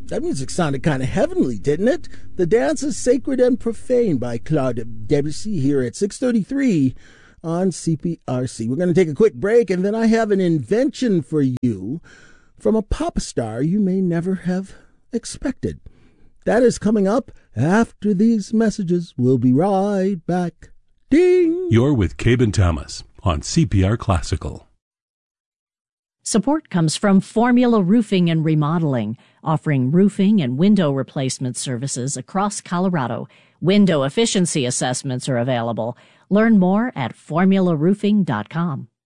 That music sounded kind of heavenly, didn't it? The Dance is Sacred and Profane by Claude Debussy here at 6:33 on CPRC. We're going to take a quick break, and then I have an invention for you from a pop star you may never have expected. That is coming up after these messages. We'll be right back. Ding! You're with Cabe Thomas on CPR Classical. Support comes from Formula Roofing and Remodeling, offering roofing and window replacement services across Colorado. Window efficiency assessments are available. Learn more at formularoofing.com.